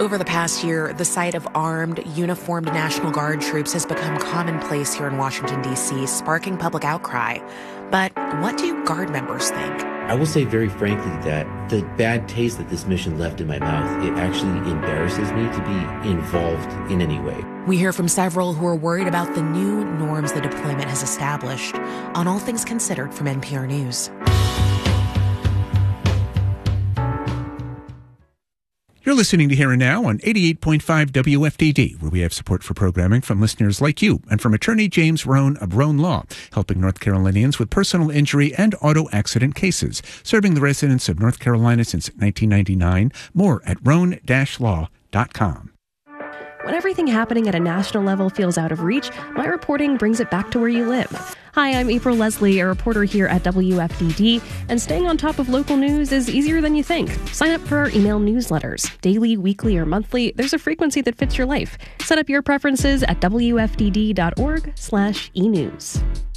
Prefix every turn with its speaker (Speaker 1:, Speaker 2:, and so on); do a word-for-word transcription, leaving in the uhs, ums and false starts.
Speaker 1: Over the past year, the sight of armed, uniformed National Guard troops has become commonplace here in Washington, D C, sparking public outcry. But what do Guard members think?
Speaker 2: I will say very frankly that the bad taste that this mission left in my mouth, it actually embarrasses me to be involved in any way.
Speaker 1: We hear from several who are worried about the new norms the deployment has established. On All Things Considered from N P R News.
Speaker 3: You're listening to Here and Now on eighty-eight point five W F D D, where we have support for programming from listeners like you and from attorney James Rohn of Rohn Law, helping North Carolinians with personal injury and auto accident cases, serving the residents of North Carolina since nineteen ninety-nine. More at rohn dash law dot com.
Speaker 4: When everything happening at a national level feels out of reach, my reporting brings it back to where you live. Hi, I'm April Leslie, a reporter here at W F D D, and staying on top of local news is easier than you think. Sign up for our email newsletters. Daily, weekly, or monthly, there's a frequency that fits your life. Set up your preferences at W F D D dot org slash e news.